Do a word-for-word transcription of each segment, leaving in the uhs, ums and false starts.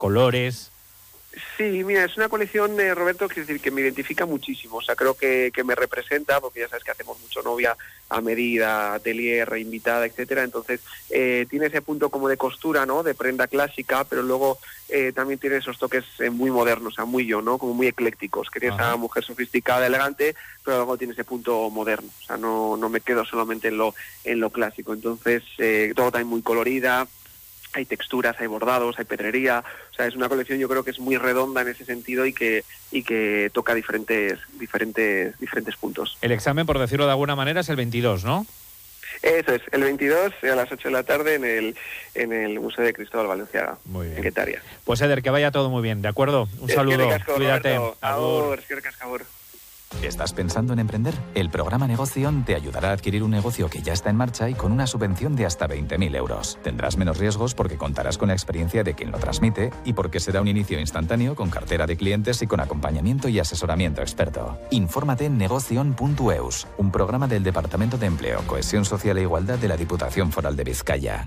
colores. Sí, mira, es una colección, eh, Roberto, que, es decir, que me identifica muchísimo. O sea, creo que, que me representa, porque ya sabes que hacemos mucho novia a medida, atelier, reinvitada, etcétera. Entonces, eh, tiene ese punto como de costura, ¿no?, de prenda clásica, pero luego eh, también tiene esos toques eh, muy modernos, o sea, muy yo, ¿no?, como muy eclécticos. Que tiene esa mujer sofisticada, elegante, pero luego tiene ese punto moderno. O sea, no, no me quedo solamente en lo, en lo clásico. Entonces, eh, todo también muy colorida. Hay texturas, hay bordados, hay pedrería, o sea, es una colección, yo creo que es muy redonda en ese sentido y que y que toca diferentes diferentes diferentes puntos. El examen, por decirlo de alguna manera, es el veintidós, ¿no? Eso es, el veintidós a las ocho de la tarde en el en el Museo de Cristóbal Valenciaga, muy bien, en Guetaria. Pues Eder, que vaya todo muy bien, ¿de acuerdo? Un saludo, cuídate. Agur. ¿Estás pensando en emprender? El programa Negoción te ayudará a adquirir un negocio que ya está en marcha y con una subvención de hasta veinte mil euros. Tendrás menos riesgos porque contarás con la experiencia de quien lo transmite y porque será un inicio instantáneo con cartera de clientes y con acompañamiento y asesoramiento experto. Infórmate en negoción punto eus, un programa del Departamento de Empleo, Cohesión Social e Igualdad de la Diputación Foral de Vizcaya.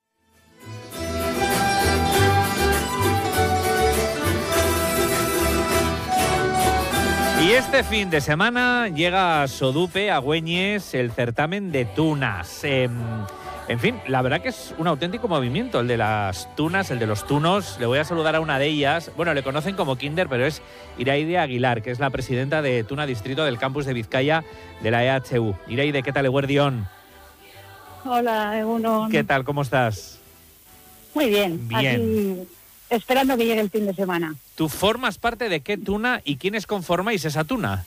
Y este fin de semana llega a Sodupe, a Güeñes, el certamen de tunas. Eh, en fin, la verdad que es un auténtico movimiento el de las tunas, el de los tunos. Le voy a saludar a una de ellas. Bueno, le conocen como Kinder, pero es Iraide Aguilar, que es la presidenta de Tuna Distrito del campus de Vizcaya de la E H U. Iraide, ¿qué tal, eguerdión? Hola, Egunon. ¿Qué tal, cómo estás? Muy bien. Bien. Aquí, esperando que llegue el fin de semana. ¿Tú formas parte de qué tuna y quiénes conformáis esa tuna?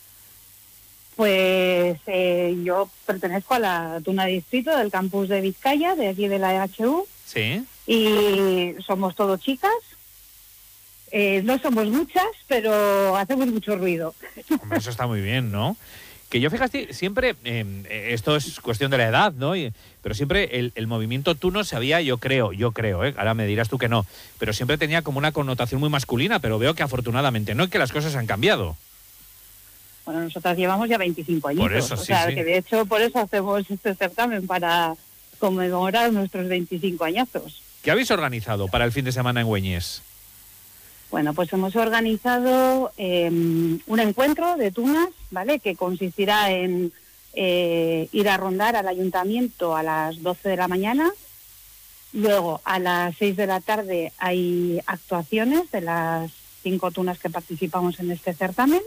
Pues eh, yo pertenezco a la Tuna Distrito del campus de Vizcaya, de aquí de la E H U. Sí. Y somos todo chicas. Eh, no somos muchas, pero hacemos mucho ruido. Hombre, eso está muy bien, ¿no? Que yo, fíjate, siempre, eh, esto es cuestión de la edad, ¿no? Y, pero siempre el, el movimiento tuno se había, yo creo, yo creo, ¿eh? Ahora me dirás tú que no, pero siempre tenía como una connotación muy masculina, pero veo que afortunadamente no, y que las cosas han cambiado. Bueno, nosotras llevamos ya veinticinco años. Por eso, o sí, sea, sí. que de hecho por eso hacemos este certamen, para conmemorar nuestros veinticinco añazos. ¿Qué habéis organizado para el fin de semana en Güeñes? Bueno, pues hemos organizado eh, un encuentro de tunas, ¿vale?, que consistirá en eh, ir a rondar al ayuntamiento a las doce de la mañana. Luego, a las seis de la tarde hay actuaciones de las cinco tunas que participamos en este certamen.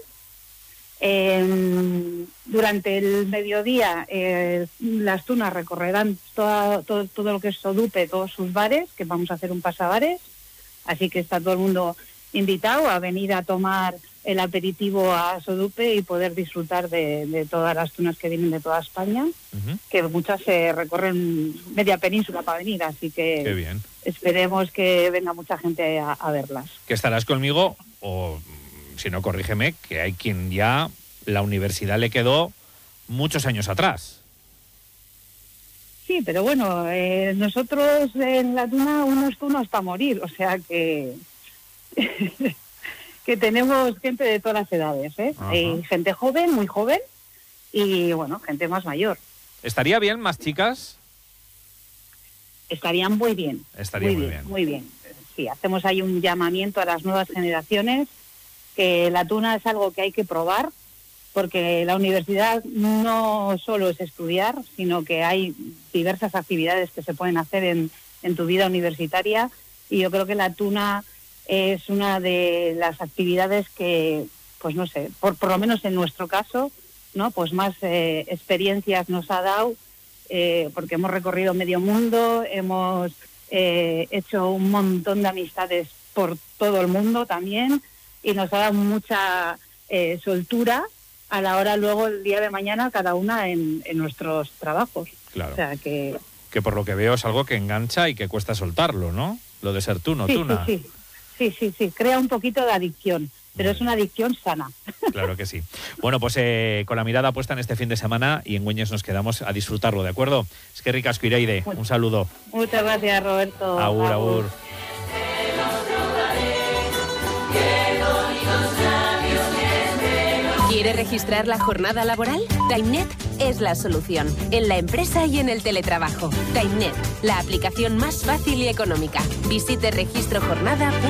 Eh, durante el mediodía eh, las tunas recorrerán toda, todo, todo lo que es Sodupe, todos sus bares, que vamos a hacer un pasabares. Así que está todo el mundo invitado a venir a tomar el aperitivo a Sodupe y poder disfrutar de, de todas las tunas que vienen de toda España, uh-huh. que muchas se recorren media península para venir, así que Qué bien. Esperemos que venga mucha gente a, a verlas. Que estarás conmigo, o si no, corrígeme, que hay quien ya la universidad le quedó muchos años atrás. Sí, pero bueno, eh, nosotros en la tuna unos tunos para morir, o sea que que tenemos gente de todas las edades, ¿eh? Hay gente joven, muy joven, y bueno, gente más mayor. ¿Estaría bien más chicas? Estarían muy bien. Estaría muy, muy bien, bien. Muy bien. Sí, hacemos ahí un llamamiento a las nuevas generaciones, que la tuna es algo que hay que probar, porque la universidad no solo es estudiar, sino que hay diversas actividades que se pueden hacer en, en tu vida universitaria, y yo creo que la tuna es una de las actividades que, pues no sé, por, por lo menos en nuestro caso, ¿no?, pues más eh, experiencias nos ha dado, eh, porque hemos recorrido medio mundo, hemos eh, hecho un montón de amistades por todo el mundo también, y nos ha dado mucha eh, soltura a la hora luego el día de mañana cada una en, en nuestros trabajos. Claro. O sea que... Que por lo que veo es algo que engancha y que cuesta soltarlo, ¿no? Lo de ser tuno, sí, tuna. Sí, sí, sí, sí, sí, crea un poquito de adicción, pero es una adicción sana. Claro que sí. Bueno, pues eh, con la mirada puesta en este fin de semana, y en Güeñes nos quedamos a disfrutarlo, ¿de acuerdo? Es que ricasco, Iraide. Un saludo. Muchas gracias, Roberto. Agur, agur. agur. ¿Quiere registrar la jornada laboral? TimeNet es la solución, en la empresa y en el teletrabajo. TimeNet, la aplicación más fácil y económica. Visite registrojornada punto com.